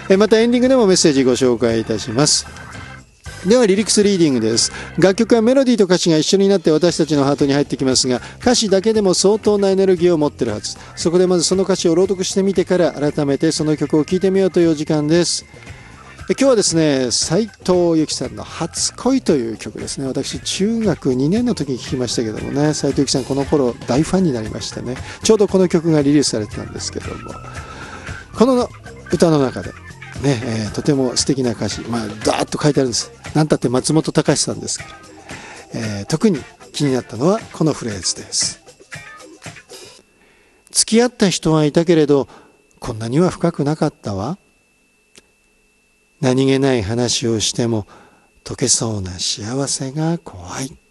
またエンディングでもメッセージご紹介いたします。ではリリックスリーディングです。楽曲はメロディーと歌詞が一緒になって私たちのハートに入ってきますが、歌詞だけでも相当なエネルギーを持ってるはず。そこでまずその歌詞を朗読してみてから改めてその曲を聴いてみようという時間です。今日はですね、斉藤由貴さんの初恋という曲ですね。私中学2年の時に聴きましたけどもね、斉藤由貴さんこの頃大ファンになりましてね、ちょうどこの曲がリリースされてたんですけども、この歌の中でね、とても素敵な歌詞、ダーッと書いてあるんです。なんたって松本隆さんですから、特に気になったのはこのフレーズです。付き合った人はいたけれどこんなには深くなかったわ。何気ない話をしても溶けそうな幸せが怖い。